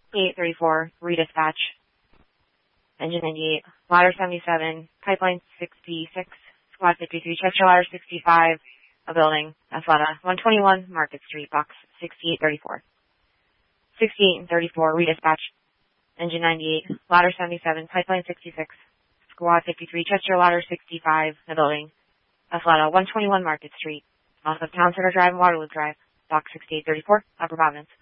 6834, redispatch. Engine 98, ladder 77, pipeline 66, squad 53, Chester ladder 65, a building, Athleta, 121, Market Street, box 6834. 68 and 34, redispatch. Engine 98, ladder 77, pipeline 66, squad 53, Chester ladder 65, a building, Athleta, 121 Market Street, off of Town Center Drive and Waterloo Drive, box 6834, Upper Providence.